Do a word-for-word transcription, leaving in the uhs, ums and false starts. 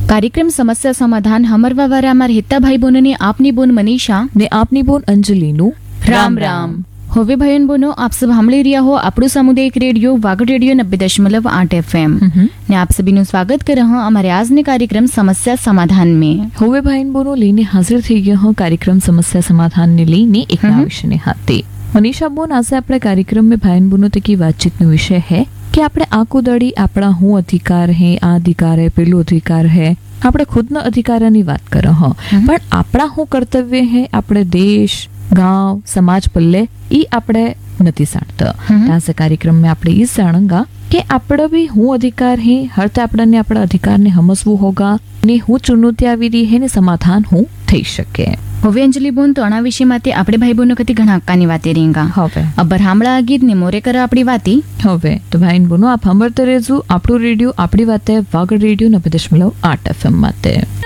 कार्यक्रम समस्या समाधान हमरवा वारा हमार हिता भाई बहनों ने आपनी बोन मनीषा ने आपनी बोन अंजलिनु राम राम। હવે ભાઈઓ બહેનો આપ સબ સાંભળી રહ્યા હો આપણું સામુદાયિક રેડિયો વાગડ રેડિયો નબ્બે દશમલવ આઠ એફએમ ને આપ સભીનું સ્વાગત कर रहा हमारे आज ने कार्यक्रम समस्या समाधान में। હવે ભાઈ બોનો લઈને હાજર થઈ ગયા હો कार्यक्रम समस्या समाधान ने લઈને એક નવા વિષયને હાથે। મનીષા બોન આજે આપણે કાર્યક્રમ में ભાઈ બોનો તકી વાતચીતનો વિષય है કે આપણે આખો દાડી આપણા હું અધિકાર હે આ અધિકાર હે પેલો અધિકાર હે આપણે ખુદનો અધિકારની વાત કરો હો પણ આપણા હું કર્તવ્ય હે આપણે દેશ गांव समाज पल्ले ई आपणे नथी जाणता। आज कार्यक्रम में आपणे ई जाणंगा कि आपड़ा भी हूँ अधिकार है हर ते आपड़ा ने आपड़ा अधिकार ने समझवू होगा ने हूँ चुनौती आवी रही है ने समाधान हूँ थई शके। હવે અંજલિ બોન તો આના વિષય માટે આપણે ભાઈ બહેનો કતી ઘણા હક્કાની વાતે રેંગા। હવે અબર હામળા ગીત ને મોરે કરા આપણી વાતી। હવે તો ભાઈ બોનો આપ સાંભળતે રહેજો આપણું રેડિયો આપણી વાતે વાગડ રેડિયો નબ્બે દશમલવ આઠ એફએમ માતે।